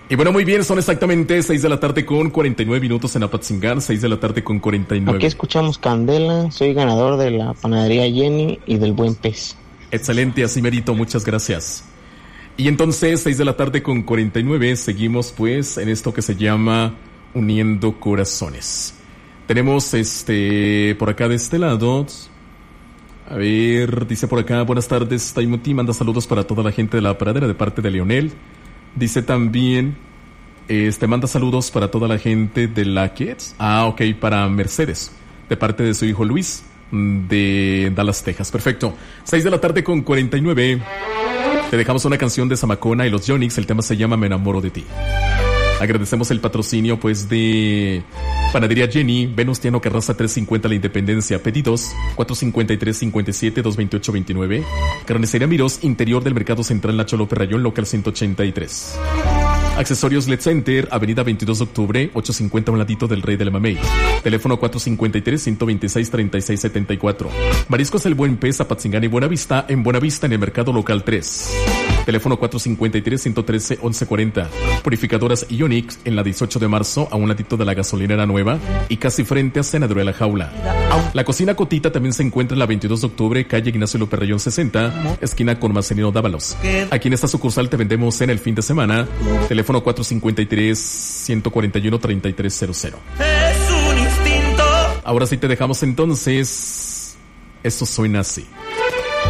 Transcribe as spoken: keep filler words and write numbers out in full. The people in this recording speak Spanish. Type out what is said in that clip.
Y bueno, muy bien, son exactamente seis de la tarde con cuarenta y nueve minutos en Apatzingán, seis de la tarde con cuarenta y nueve. Aquí escuchamos Candela, soy ganador de la panadería Jenny y del Buen Pez. Excelente, así merito, muchas gracias. Y entonces, seis de la tarde con cuarenta y nueve, seguimos pues en esto que se llama Uniendo Corazones. Tenemos este, por acá de este lado, a ver, dice por acá, buenas tardes, Taimuti, manda saludos para toda la gente de la pradera de parte de Leonel. Dice también, este, manda saludos para toda la gente de la Kids. Ah, ok, para Mercedes, de parte de su hijo Luis, de Dallas, Texas. Perfecto. seis de la tarde con cuarenta y nueve. Te dejamos una canción de Zamacona y los Yonix. El tema se llama Me enamoro de ti. Agradecemos el patrocinio, pues, de Panadería Jenny, Venustiano Carranza trescientos cincuenta La Independencia. Pedidos cuatro cinco tres, cinco siete, dos dos ocho, dos nueve. Carnicería Mirós, interior del Mercado Central Nacho López Rayón, local ciento ochenta y tres. Accesorios Led Center, avenida veintidós de octubre, ochocientos cincuenta, un ladito del Rey del Mamey. Teléfono cuatro cinco tres, ciento veintiséis, treinta y seis setenta y cuatro. Mariscos El Buen Pez, Apatzingán y Buenavista, en Buenavista en el Mercado Local tres. Teléfono cuatro cinco tres, ciento trece, once cuarenta. Purificadoras Ionix en la dieciocho de marzo, a un ladito de la gasolinera nueva y casi frente a Senadero de la Jaula. La Cocina Cotita también se encuentra en la veintidós de octubre, calle Ignacio López Rayón sesenta, esquina con Marcelino Dávalos. Aquí en esta sucursal te vendemos en el fin de semana. Teléfono cuatro cinco tres, ciento cuarenta y uno, treinta y tres cero cero. Es un instinto. Ahora sí te dejamos entonces. Esto suena así.